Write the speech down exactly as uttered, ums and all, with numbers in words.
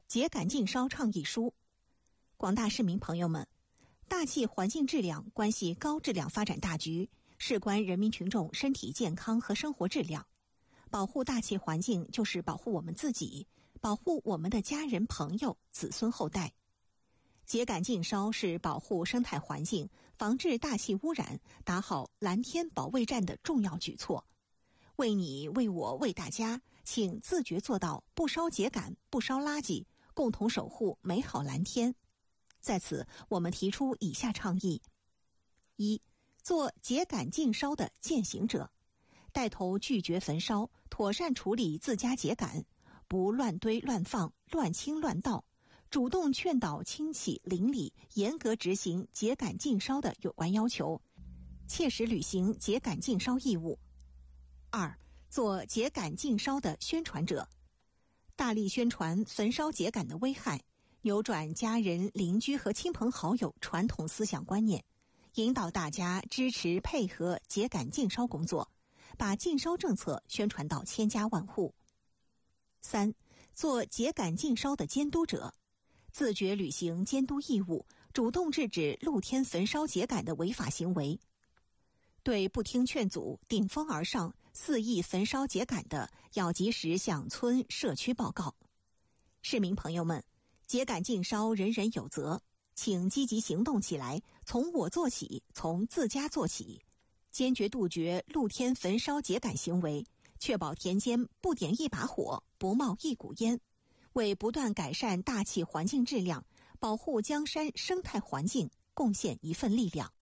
秸秆禁烧倡议书。广大市民朋友们，大气环境质量关系高质量发展大局，事关人民群众身体健康和生活质量。保护大气环境就是保护我们自己，保护我们的家人朋友、子孙后代。秸秆禁烧是保护生态环境、防治大气污染、打好蓝天保卫战的重要举措。为你、为我、为大家，请自觉做到不烧秸秆、不烧垃圾，共同守护美好蓝天。在此，我们提出以下倡议：一、做秸秆禁烧的践行者，带头拒绝焚烧，妥善处理自家秸秆，不乱堆乱放、乱倾乱倒，主动劝导亲戚邻里严格执行秸秆禁烧的有关要求，切实履行秸秆禁烧义务。二、做秸秆禁烧的宣传者，大力宣传焚烧秸秆的危害，扭转家人、邻居和亲朋好友传统思想观念，引导大家支持配合秸秆禁烧工作，把禁烧政策宣传到千家万户。三、做秸秆禁烧的监督者，自觉履行监督义务，主动制止露天焚烧秸秆的违法行为。对不听劝阻、顶风而上、肆意焚烧秸秆的，要及时向村社区报告。市民朋友们，秸秆禁烧人人有责，请积极行动起来，从我做起，从自家做起，坚决杜绝露天焚烧秸秆行为，确保田间不点一把火，不冒一股烟，为不断改善大气环境质量、保护江山生态环境贡献一份力量。